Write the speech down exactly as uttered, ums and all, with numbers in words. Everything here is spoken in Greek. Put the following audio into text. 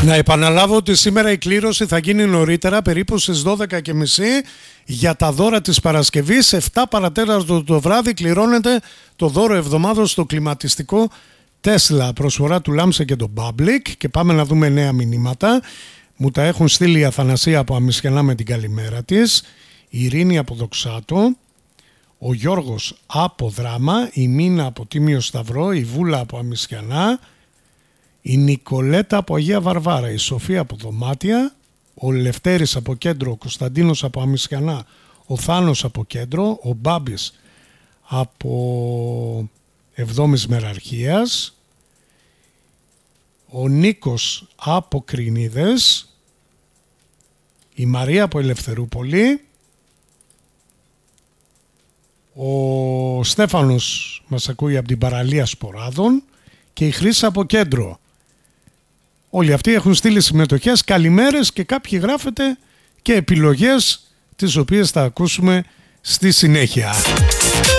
Να επαναλάβω ότι σήμερα η κλήρωση θα γίνει νωρίτερα, περίπου στις δώδεκα και μισή, για τα δώρα της Παρασκευής. εφτά παρατέταρτο το βράδυ κληρώνεται το δώρο εβδομάδος στο κλιματιστικό Tesla, προσφορά του Λάμψε και το Public. Και πάμε να δούμε νέα μηνύματα. Μου τα έχουν στείλει η Αθανασία από Αμισιανά με την καλημέρα της, η Ειρήνη από Δοξάτο, ο Γιώργος από Δράμα, η Μίνα από Τίμιο Σταυρό, η Βούλα από Αμισιανά, η Νικολέτα από Αγία Βαρβάρα, η Σοφία από Δωμάτια, ο Λευτέρης από Κέντρο, ο Κωνσταντίνος από Αμισιανά, ο Θάνος από Κέντρο, ο Μπάμπης από Εβδόμης Μεραρχίας, ο Νίκος από Κρινίδες, η Μαρία από Ελευθερούπολη, ο Στέφανος μας ακούει από την παραλία Σποράδων και η Χρύσα από Κέντρο. Όλοι αυτοί έχουν στείλει συμμετοχές, καλημέρες, και κάποιοι γράφετε και επιλογές τις οποίες θα ακούσουμε στη συνέχεια.